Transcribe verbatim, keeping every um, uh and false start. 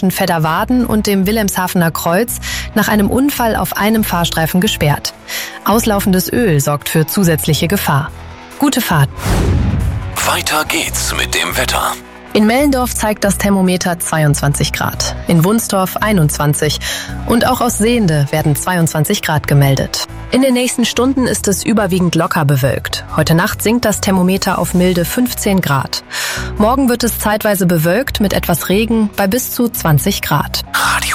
zwischen Fedderwarden und dem Wilhelmshavener Kreuz nach einem Unfall auf einem Fahrstreifen gesperrt. Auslaufendes Öl sorgt für zusätzliche Gefahr. Gute Fahrt. Weiter geht's mit dem Wetter. In Mellendorf zeigt das Thermometer zweiundzwanzig Grad, in Wunstorf einundzwanzig und auch aus Sehnde werden zweiundzwanzig Grad gemeldet. In den nächsten Stunden ist es überwiegend locker bewölkt. Heute Nacht sinkt das Thermometer auf milde fünfzehn Grad. Morgen wird es zeitweise bewölkt mit etwas Regen bei bis zu zwanzig Grad. Radio